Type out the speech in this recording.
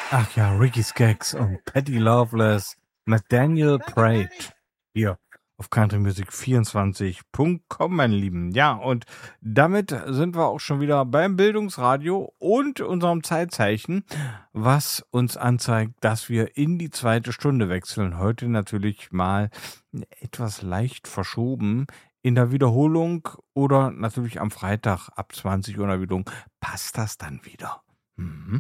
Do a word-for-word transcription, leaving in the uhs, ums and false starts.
Ach ja, Ricky Skaggs und Patty Loveless mit Daniel Prade. Hier auf country music vierundzwanzig Punkt com, meine Lieben. Ja, und damit sind wir auch schon wieder beim Bildungsradio und unserem Zeitzeichen, was uns anzeigt, dass wir in die zweite Stunde wechseln. Heute natürlich mal etwas leicht verschoben. In der Wiederholung oder natürlich am Freitag ab zwanzig Uhr in der Wiederholung passt das dann wieder. Mhm.